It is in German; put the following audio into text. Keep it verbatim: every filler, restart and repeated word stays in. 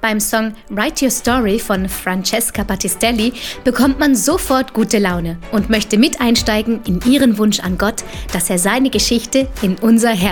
Beim Song Write Your Story von Francesca Battistelli bekommt man sofort gute Laune und möchte mit einsteigen in ihren Wunsch an Gott, dass er seine Geschichte in unser Herz